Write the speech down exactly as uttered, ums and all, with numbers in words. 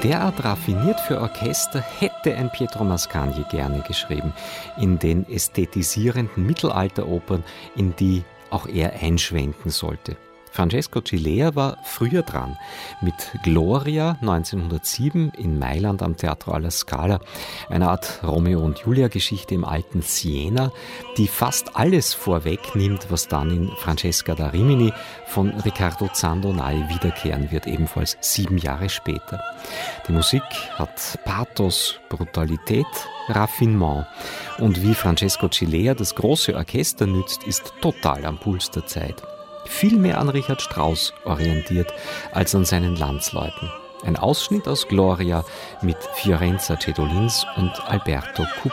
Derart raffiniert für Orchester hätte ein Pietro Mascagni gerne geschrieben, in den ästhetisierenden Mittelalteropern, in die auch er einschwenken sollte. Francesco Cilea war früher dran, mit Gloria neunzehnhundertsieben in Mailand am Teatro alla Scala, eine Art Romeo und Julia-Geschichte im alten Siena, die fast alles vorwegnimmt, was dann in Francesca da Rimini von Riccardo Zandonai wiederkehren wird, ebenfalls sieben Jahre später. Die Musik hat Pathos, Brutalität, Raffinement. Und wie Francesco Cilea das große Orchester nützt, ist total am Puls der Zeit. Viel mehr an Richard Strauss orientiert als an seinen Landsleuten. Ein Ausschnitt aus Gloria mit Fiorenza Cedolins und Alberto Cup.